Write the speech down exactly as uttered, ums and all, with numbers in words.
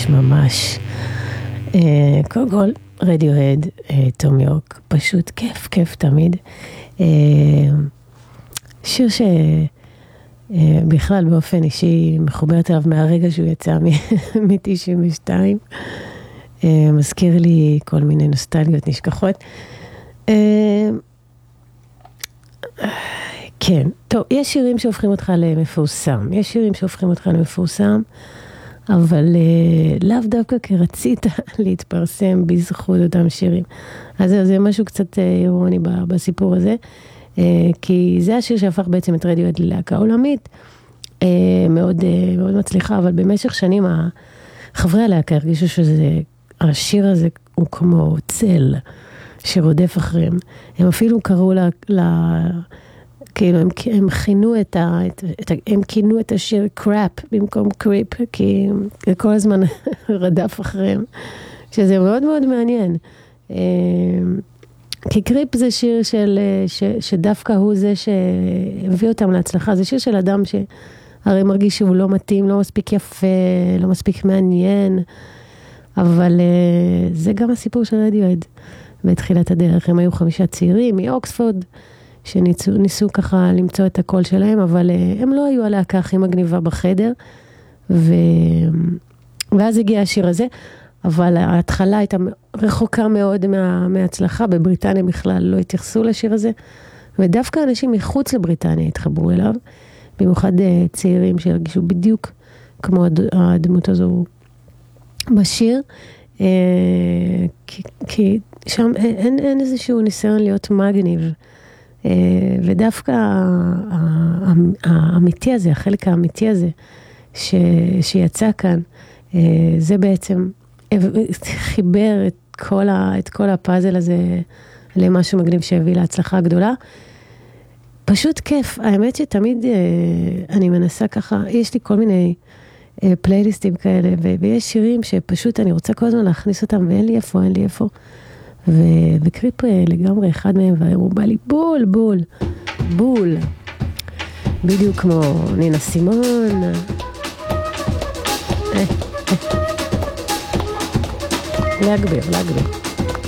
ממש ממש. קודם כל, רדיוהד, תום יורק, פשוט כיף, כיף תמיד. שיר שבכלל באופן אישי מחוברת אליו מהרגע שהוא יצא מ-תשעים ושתיים. מזכיר לי כל מיני נוסטלגיות נשכחות. כן, טוב, יש שירים שהופכים אותך למפורסם, יש שירים שהופכים אותך למפורסם, אבל uh, לאו דווקא כי רצית להתפרסם בזכות אותם שירים. אז זה, זה משהו קצת uh, אירוני בסיפור הזה, uh, כי זה השיר שהפך בעצם את רדיוהד ללהקה עולמית, uh, מאוד, uh, מאוד מצליחה, אבל במשך שנים חברי הלהקה הרגישו שזה, השיר הזה הוא כמו צל שרודף אחריהם. הם אפילו קראו לה, לה כאילו, הם, הם כינו את ה, את, את, הם כינו את השיר קראפ במקום קריפ, כי זה כל הזמן רדף אחריהם, שזה מאוד מאוד מעניין. כי קריפ זה שיר של, ש, שדווקא הוא זה שהביא אותם להצלחה, זה שיר של אדם שהרי מרגיש שהוא לא מתאים, לא מספיק יפה, לא מספיק מעניין, אבל זה גם הסיפור של רדיוהד. בתחילת הדרך הם היו חמישה צעירים מאוקספורד, שניסו ניסו ככה למצוא את הקול שלהם, אבל uh, הם לא היו הלהקה הכי מגניבה בחדר, ו... ואז הגיע השיר הזה, אבל ההתחלה הייתה רחוקה מאוד מה... מההצלחה, בבריטניה בכלל לא התייחסו לשיר הזה, ודווקא אנשים מחוץ לבריטניה התחברו אליו, במיוחד uh, צעירים שהרגישו בדיוק כמו הד... הדמות הזו בשיר, uh, כי, כי שם אין, אין איזשהו ניסיון להיות מגניב, ודווקא האמיתי הזה, החלק האמיתי הזה ש, שיצא כאן, זה בעצם חיבר את כל, ה, את כל הפאזל הזה למשהו מגניב שהביא להצלחה גדולה. פשוט כיף. האמת שתמיד אני מנסה ככה, יש לי כל מיני פלייליסטים כאלה, ויש שירים שפשוט אני רוצה כל הזמן להכניס אותם, ואין לי איפה, אין לי איפה. וקריפ לגמרי אחד מהם, והוא בא לי בול, בול, בול. בדיוק כמו נינה סימון. להגביר, להגביר.